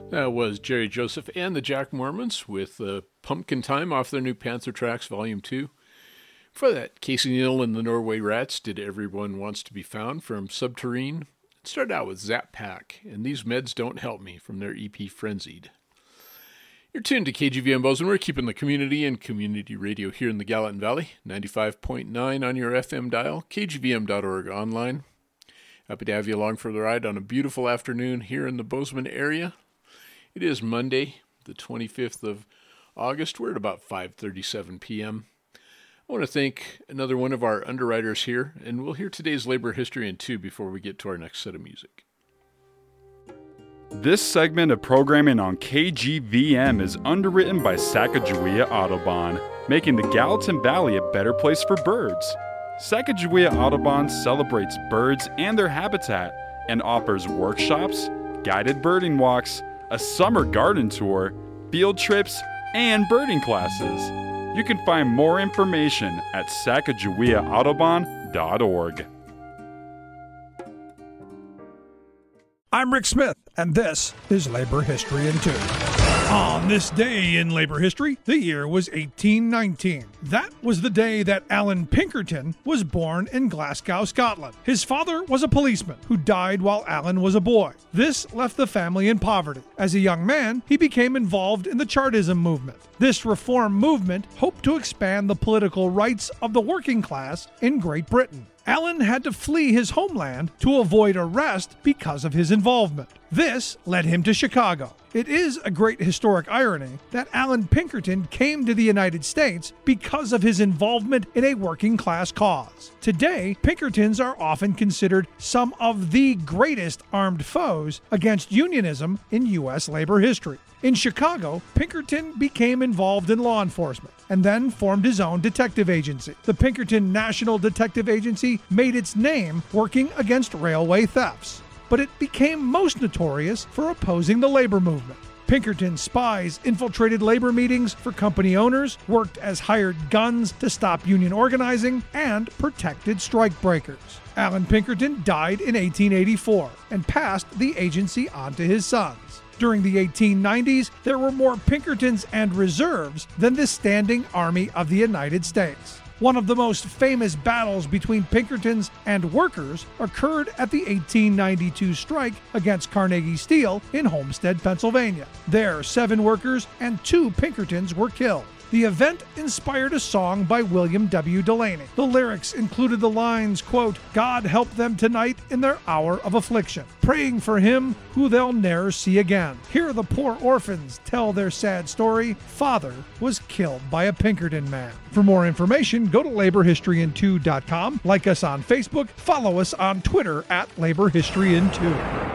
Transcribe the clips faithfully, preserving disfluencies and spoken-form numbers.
That was Jerry Joseph and the Jack Mormons with uh, Pumpkin Time off their new Panther Tracks Volume two. For that, Casey Neal and the Norway Rats did Everyone Wants to Be Found from Subterrene. It started out with Zap Pack and These Meds Don't Help Me from their E P Frenzied. You're tuned to K G V M Bozeman. We're keeping the community and community radio here in the Gallatin Valley. ninety-five point nine on your F M dial, K G V M dot org online. Happy to have you along for the ride on a beautiful afternoon here in the Bozeman area. It is Monday, the twenty-fifth of August. We're at about five thirty-seven p.m. I want to thank another one of our underwriters here, and we'll hear today's labor history in two before we get to our next set of music. This segment of programming on K G V M is underwritten by Sacagawea Audubon, making the Gallatin Valley a better place for birds. Sacagawea Audubon celebrates birds and their habitat and offers workshops, guided birding walks, a summer garden tour, field trips, and birding classes. You can find more information at Sacagawea Audubon dot org. I'm Rick Smith, and this is Labor History in Two. On this day in labor history, the year was eighteen nineteen. That was the day that Alan Pinkerton was born in Glasgow, Scotland. His father was a policeman who died while Alan was a boy. This left the family in poverty. As a young man, he became involved in the Chartism movement. This reform movement hoped to expand the political rights of the working class in Great Britain. Alan had to flee his homeland to avoid arrest because of his involvement. This led him to Chicago. It is a great historic irony that Alan Pinkerton came to the United States because of his involvement in a working class cause. Today, Pinkertons are often considered some of the greatest armed foes against unionism in U S labor history. In Chicago, Pinkerton became involved in law enforcement and then formed his own detective agency. The Pinkerton National Detective Agency made its name working against railway thefts, but it became most notorious for opposing the labor movement. Pinkerton spies infiltrated labor meetings for company owners, worked as hired guns to stop union organizing, and protected strikebreakers. Alan Pinkerton died in eighteen eighty-four and passed the agency on to his sons. During the eighteen nineties, there were more Pinkertons and reserves than the standing army of the United States. One of the most famous battles between Pinkertons and workers occurred at the eighteen ninety-two strike against Carnegie Steel in Homestead, Pennsylvania. There, seven workers and two Pinkertons were killed. The event inspired a song by William W. Delaney. The lyrics included the lines, quote, "God help them tonight in their hour of affliction, praying for him who they'll ne'er see again. Hear the poor orphans tell their sad story. Father was killed by a Pinkerton man." For more information, go to labor history in two dot com, like us on Facebook, follow us on Twitter at labor history in two.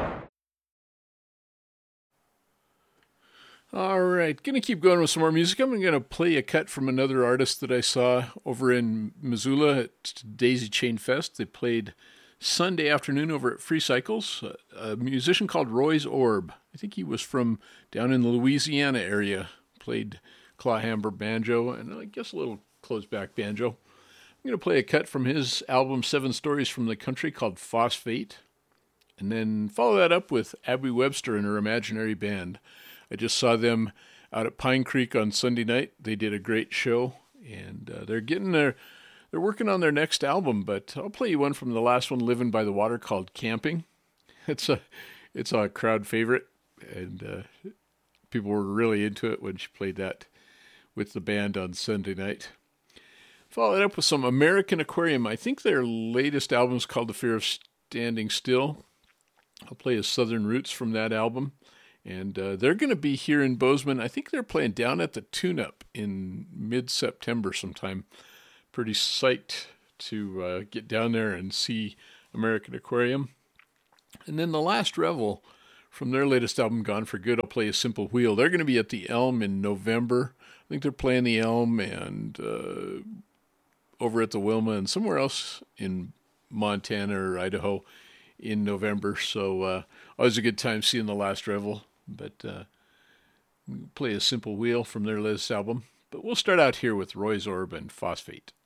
All right, going to keep going with some more music. I'm going to play a cut from another artist that I saw over in Missoula at Daisy Chain Fest. They played Sunday afternoon over at Free Cycles. A musician called Roy's Orb. I think he was from down in the Louisiana area. Played clawhammer banjo and I guess a little closed-back banjo. I'm going to play a cut from his album Seven Stories from the Country called Phosphate. And then follow that up with Abby Webster and her Imaginary Band. I just saw them out at Pine Creek on Sunday night. They did a great show, and uh, they're getting their, they're working on their next album. But I'll play you one from the last one, "Living by the Water," called "Camping." It's a, it's a crowd favorite, and uh, people were really into it when she played that with the band on Sunday night. Follow it up with some American Aquarium. I think their latest album is called "The Fear of Standing Still." I'll play a Southern Roots from that album. And uh, they're going to be here in Bozeman. I think they're playing down at the Tune-Up in mid-September sometime. Pretty psyched to uh, get down there and see American Aquarium. And then the Last Revel from their latest album, Gone for Good, I'll play a Simple Wheel. They're going to be at the Elm in November. I think they're playing the Elm and uh, over at the Wilma and somewhere else in Montana or Idaho in November. So uh, always a good time seeing the Last Revel. But uh, play a Simple Wheel from their latest album. But we'll start out here with Roy's Orb and Phosphate.